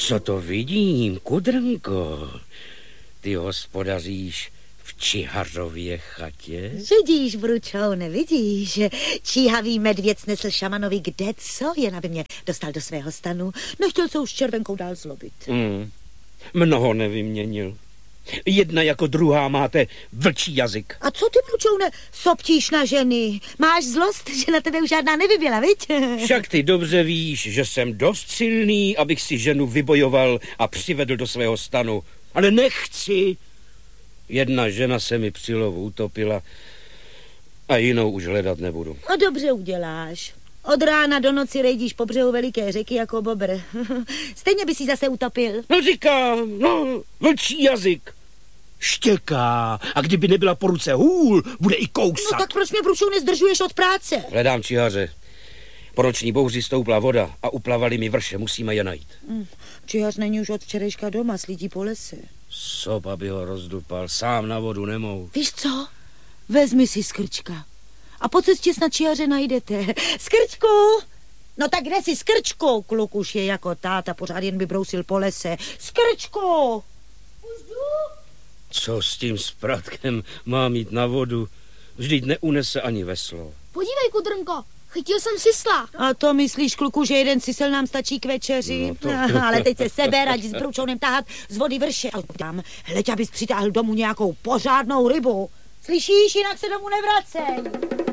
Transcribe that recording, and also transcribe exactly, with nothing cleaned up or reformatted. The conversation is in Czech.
Co to vidím, Kudrnko? Ty hospodaříš v Čihařově chatě? Vidíš, Bručoune, vidíš. Číhavý medvěd snesl šamanovi kde co, jen aby mě dostal do svého stanu. Nechtěl se už s červenkou dál zlobit. Mm, mnoho nevyměnil. Jedna jako druhá máte vlčí jazyk. A co ty, Bručoune, soptíš na ženy? Máš zlost, že na tebe už žádná nevybyla, viď? Však ty dobře víš, že jsem dost silný, abych si ženu vybojoval a přivedl do svého stanu. Ale nechci. Jedna žena se mi při lovu utopila a jinou už hledat nebudu. A dobře uděláš. Od rána do noci rejdíš po břehu veliké řeky jako bobr. Stejně by si zase utopil. No říkám, no, vlčí jazyk. Štěká a kdyby nebyla po ruce hůl, bude i kousat. No tak proč mě, Bručou, nezdržuješ od práce? Hledám čihaře. Po noční bouři stoupla voda a uplavali mi vrše, musíme je najít. Mm, čihař není už od včerejška doma, slídí po lese. Sop, aby ho rozdupal, sám na vodu nemohu. Víš co? Vezmi si Skrčka. A po cestě snad čihaře najdete. Skrčku! No tak kde si, Skrčku? Kluk už je jako táta, pořád jen by brousil po lese. Skrčku! Už jdu? Co s tím spratkem má mít na vodu? Vždyť neunese ani veslo. Podívej, Kudrnko, chytil jsem sisla. A to myslíš, kluku, že jeden sisel nám stačí k večeři? No to... No, ale teď se seber, ať s Bručounem tahat z vody vrše. Tam, hleď, abys přitáhl domů nějakou pořádnou rybu. Slyšíš, jinak se domů nevracej.